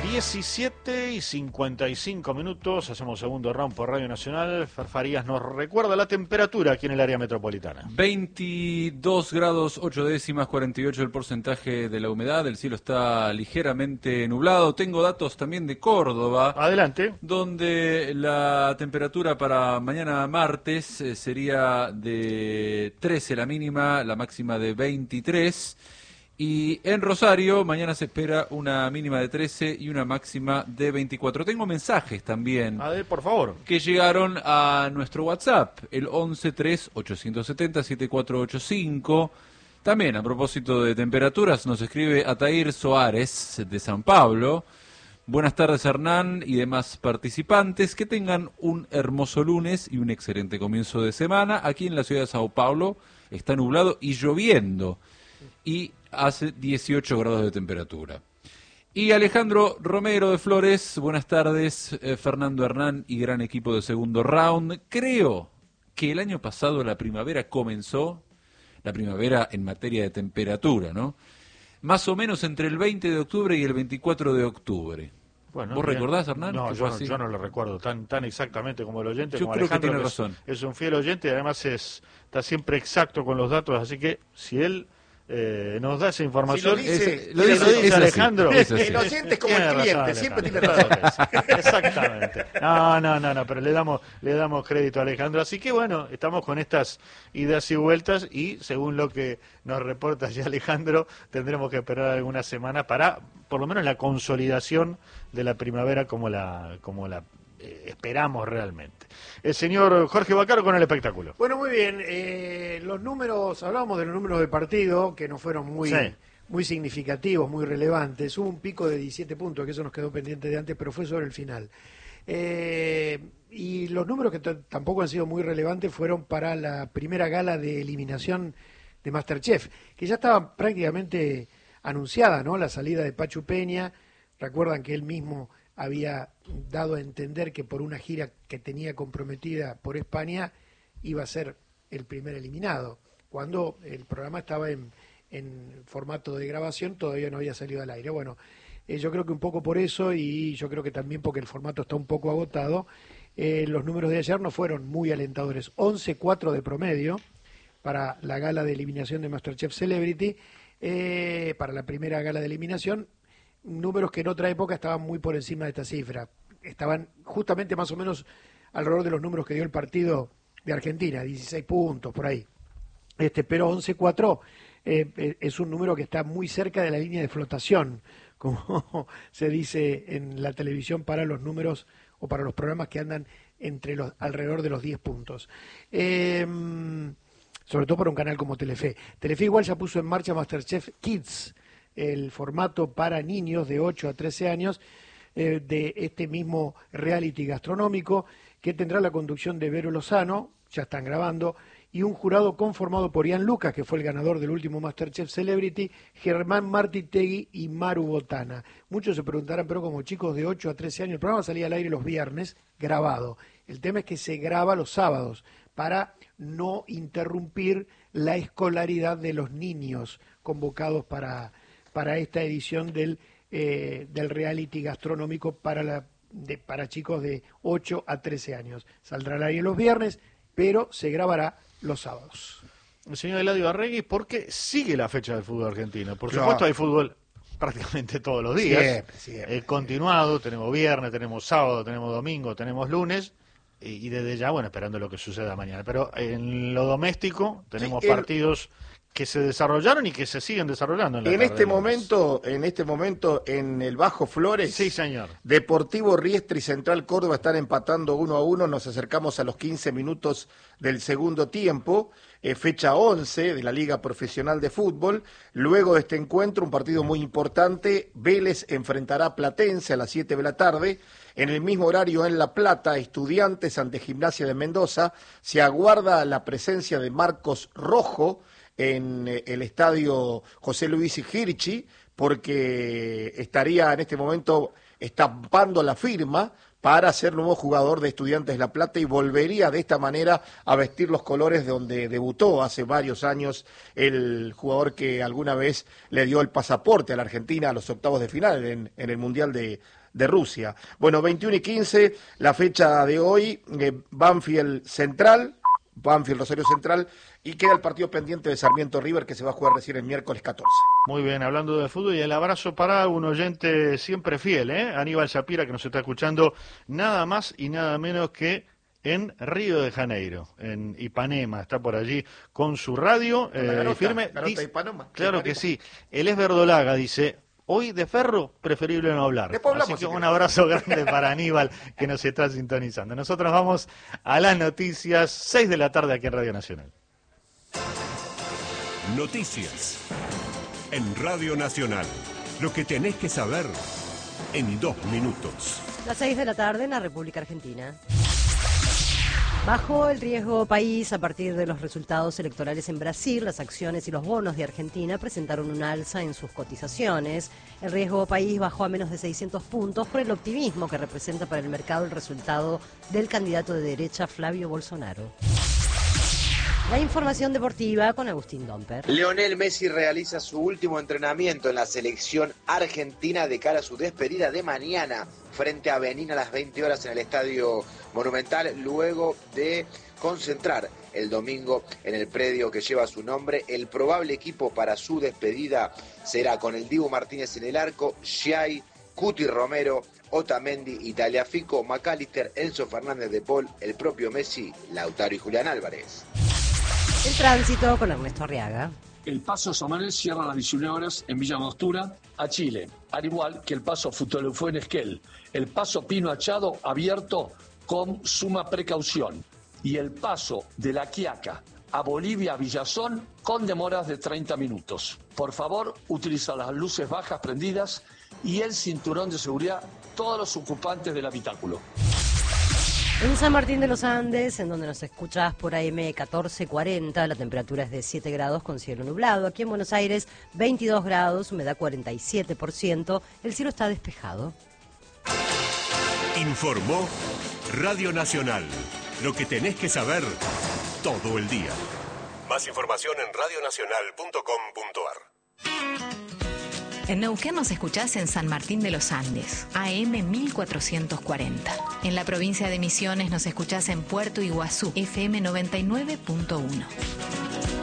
17:55, hacemos segundo round por Radio Nacional. Fer Farías nos recuerda la temperatura aquí en el área metropolitana. 22 grados 8 décimas, 48 el porcentaje de la humedad, el cielo está ligeramente nublado. Tengo datos también de Córdoba. Adelante. Donde la temperatura para mañana martes sería de 13 la mínima, la máxima de 23. Y en Rosario, mañana se espera una mínima de 13 y una máxima de 24. Tengo mensajes también. A ver, por favor. Que llegaron a nuestro WhatsApp, el 1138707485. También, a propósito de temperaturas, nos escribe Atair Soares, de San Pablo. Buenas tardes, Hernán y demás participantes. Que tengan un hermoso lunes y un excelente comienzo de semana. Aquí en la ciudad de Sao Paulo está nublado y lloviendo. Y hace 18 grados de temperatura. Y Alejandro Romero de Flores, buenas tardes, Fernando Hernán y gran equipo de segundo round. Creo que el año pasado la primavera comenzó, la primavera en materia de temperatura, ¿no? Más o menos entre el 20 de octubre y el 24 de octubre. Bueno, ¿Vos recordás, Hernán? No, yo no lo recuerdo tan exactamente como el oyente. Yo como creo Alejandro, que tiene razón. Es un fiel oyente y además está siempre exacto con los datos, así que si él nos da esa información, si lo dice Alejandro. El oyente es como el cliente, siempre tiene razón. Exactamente. No, pero le damos crédito a Alejandro. Así que bueno, estamos con estas idas y vueltas y según lo que nos reporta ya Alejandro, tendremos que esperar algunas semanas para, por lo menos, la consolidación de la primavera como la esperamos realmente. El señor Jorge Bacaro con el espectáculo. Bueno, muy bien. Los números, hablábamos de los números del partido, que no fueron muy significativos, muy relevantes. Hubo un pico de 17 puntos, que eso nos quedó pendiente de antes, pero fue sobre el final. Y los números que tampoco han sido muy relevantes fueron para la primera gala de eliminación de MasterChef, que ya estaba prácticamente anunciada, ¿no? La salida de Pachu Peña. Recuerdan que él mismo había dado a entender que por una gira que tenía comprometida por España iba a ser el primer eliminado. Cuando el programa estaba en formato de grabación, todavía no había salido al aire. Bueno, yo creo que un poco por eso, y yo creo que también porque el formato está un poco agotado, los números de ayer no fueron muy alentadores. 11-4 de promedio para la gala de eliminación de MasterChef Celebrity, para la primera gala de eliminación. Números que en otra época estaban muy por encima de esta cifra. Estaban justamente más o menos alrededor de los números que dio el partido de Argentina, 16 puntos, por ahí. Pero 11-4 es un número que está muy cerca de la línea de flotación, como se dice en la televisión para los números o para los programas que andan alrededor de los 10 puntos. Sobre todo para un canal como Telefe. Telefe igual ya puso en marcha MasterChef Kids, el formato para niños de 8 a 13 años de este mismo reality gastronómico, que tendrá la conducción de Vero Lozano, ya están grabando, y un jurado conformado por Ian Lucas, que fue el ganador del último MasterChef Celebrity, Germán Martitegui y Maru Botana. Muchos se preguntarán, pero como chicos de 8 a 13 años, el programa salía al aire los viernes, grabado. El tema es que se graba los sábados, para no interrumpir la escolaridad de los niños convocados para esta edición del reality gastronómico para chicos de 8 a 13 años. Saldrá al aire los viernes, pero se grabará los sábados. El señor Eladio Arregui, porque sigue la fecha del fútbol argentino. Por supuesto hay fútbol prácticamente todos los días. Siempre. Continuado, tenemos viernes, tenemos sábado, tenemos domingo, tenemos lunes. Y desde ya, bueno, esperando lo que suceda mañana. Pero en lo doméstico tenemos partidos que se desarrollaron y que se siguen desarrollando. En este momento, en el Bajo Flores, sí, señor. Deportivo Riestra y Central Córdoba están empatando 1-1. Nos acercamos a los 15 minutos del segundo tiempo. Fecha 11 de la Liga Profesional de Fútbol. Luego de este encuentro, un partido muy importante. Vélez enfrentará a Platense a las 7 de la tarde. En el mismo horario en La Plata, Estudiantes ante Gimnasia de Mendoza. Se aguarda la presencia de Marcos Rojo en el estadio José Luis Hirchi porque estaría en este momento estampando la firma para ser nuevo jugador de Estudiantes de La Plata y volvería de esta manera a vestir los colores donde debutó hace varios años el jugador que alguna vez le dio el pasaporte a la Argentina a los octavos de final en el Mundial de Rusia. Bueno, 21:15, la fecha de hoy, Banfield Rosario Central, y queda el partido pendiente de Sarmiento River que se va a jugar recién el miércoles 14. Muy bien, hablando de fútbol, y el abrazo para un oyente siempre fiel, Aníbal Shapira, que nos está escuchando nada más y nada menos que en Río de Janeiro, en Ipanema, está por allí con su radio firme. Garota Ipanema. Claro que sí, él es verdolaga, dice. Hoy de Ferro, preferible no hablar. Después hablamos, así que un abrazo grande para Aníbal, que nos está sintonizando. Nosotros vamos a las noticias, 6 de la tarde aquí en Radio Nacional. Noticias en Radio Nacional. Lo que tenés que saber en 2 minutos. Las 6 de la tarde en la República Argentina. Bajó el riesgo país a partir de los resultados electorales en Brasil. Las acciones y los bonos de Argentina presentaron un alza en sus cotizaciones. El riesgo país bajó a menos de 600 puntos por el optimismo que representa para el mercado el resultado del candidato de derecha Flavio Bolsonaro. La información deportiva con Agustín Domper. Lionel Messi realiza su último entrenamiento en la selección argentina de cara a su despedida de mañana frente a Benín a las 20 horas en el Estadio Monumental, luego de concentrar el domingo en el predio que lleva su nombre. El probable equipo para su despedida será con el Dibu Martínez en el arco, Schiai, Cuti Romero, Otamendi, Italiafico, McAllister, Enzo Fernández de Paul, el propio Messi, Lautaro y Julián Álvarez. El tránsito con Ernesto Arriaga. El paso Somanel cierra a las 19 horas en Villa Angostura a Chile, al igual que el paso Futolufú en Esquel. El paso Pino Achado abierto con suma precaución. Y el paso de La Quiaca a Bolivia a Villazón con demoras de 30 minutos. Por favor, utiliza las luces bajas prendidas y el cinturón de seguridad todos los ocupantes del habitáculo. En San Martín de los Andes, en donde nos escuchás por AM 1440, la temperatura es de 7 grados con cielo nublado. Aquí en Buenos Aires, 22 grados, humedad 47%, el cielo está despejado. Informó Radio Nacional. Lo que tenés que saber todo el día. Más información en radionacional.com.ar. En Neuquén nos escuchás en San Martín de los Andes, AM 1440. En la provincia de Misiones nos escuchás en Puerto Iguazú, FM 99.1.